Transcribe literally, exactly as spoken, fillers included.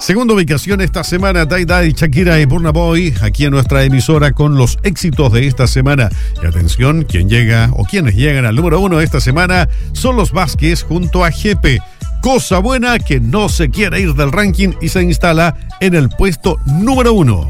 Segunda ubicación esta semana, Tie Dye, Shakira y Burna Boy, aquí en nuestra emisora con los éxitos de esta semana. Y atención, quien llega o quienes llegan al número uno esta semana son los Vázquez junto a Jepe. Cosa buena que no se quiere ir del ranking y se instala en el puesto número uno.